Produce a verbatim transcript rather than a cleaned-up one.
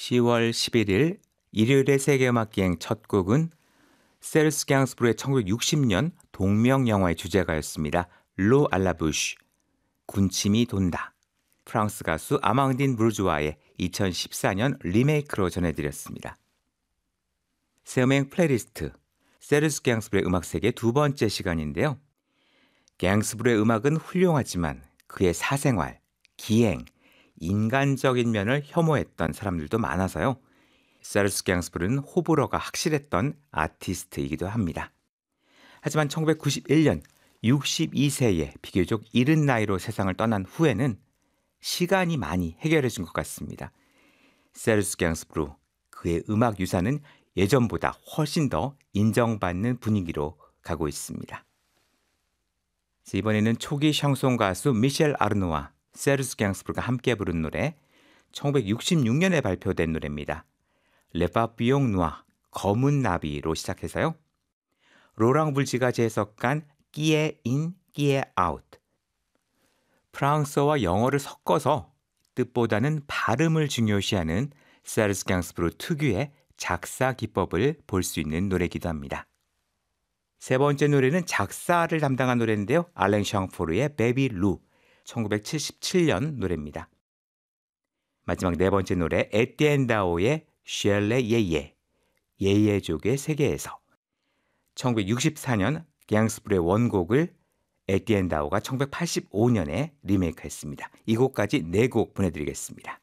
시월 십일일 일요일의 세계음악기행 첫 곡은 세르스 갱스부르의 천구백육십 년 동명 영화의 주제가였습니다. 로 알라부쉬, 군침이 돈다. 프랑스 가수 아망딘 부르주아의 이천십사 년 리메이크로 전해드렸습니다. 새음행 플레이리스트, 세르스 갱스부르의 음악세계 두 번째 시간인데요. 갱스부르의 음악은 훌륭하지만 그의 사생활, 기행, 인간적인 면을 혐오했던 사람들도 많아서요. 세르스 갱스부르는 호불호가 확실했던 아티스트이기도 합니다. 하지만 천구백구십일 년 육십이 세에 비교적 이른 나이로 세상을 떠난 후에는 시간이 많이 해결해 준 것 같습니다. 세르스 갱스부르, 그의 음악 유산은 예전보다 훨씬 더 인정받는 분위기로 가고 있습니다. 이번에는 초기 샹송 가수 미셸 아르노와 세르스 갱스부르가 함께 부른 노래, 천구백육십육 년에 발표된 노래입니다. 레 파피용 누아, 검은 나비로 시작해서요. 로랑 불지가 재해석한 끼에 인, 끼에 아웃. 프랑스어와 영어를 섞어서 뜻보다는 발음을 중요시하는 세르스 갱스부르 특유의 작사 기법을 볼 수 있는 노래이기도 합니다. 세 번째 노래는 작사를 담당한 노래인데요. 알랭 샹포르의 베비 루, 천구백칠십칠 년 노래입니다. 마지막 네 번째 노래 에티엔 다오의 쉘레 예예, 예예족의 세계에서, 천구백육십사 년 갱스부르의 원곡을 에티엔 다오가 천구백팔십오 년에 리메이크했습니다. 이 곡까지 네 곡 보내드리겠습니다.